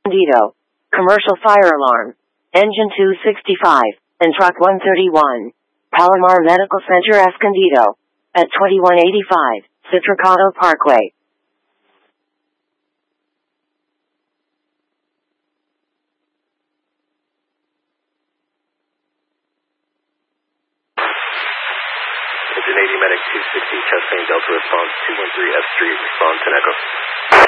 Escondido. Commercial fire alarm. Engine 265 and truck 131. Palomar Medical Center Escondido. At 2185 Citricado Parkway. Engine 80 Medic 260, chest pain Delta response, 213 F Street, response 10 Echo.